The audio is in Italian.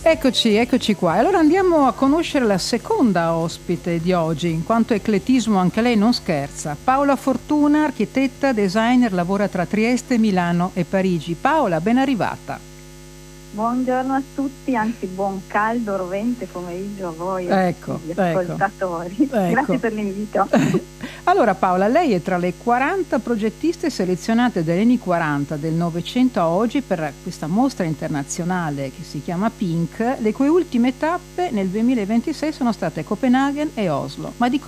Eccoci qua. E allora andiamo a conoscere la seconda ospite di oggi, in quanto eclettismo anche lei non scherza. Paola Fortuna, architetta, designer, lavora tra Trieste, Milano e Parigi. Paola, ben arrivata. Buongiorno a tutti, anzi buon caldo rovente pomeriggio a voi e agli ascoltatori. Grazie per l'invito. Allora Paola, lei è tra le 40 progettiste selezionate dall'Eni 40 del Novecento a oggi per questa mostra internazionale che si chiama Pink, le cui ultime tappe nel 2026 sono state Copenaghen e Oslo. Ma di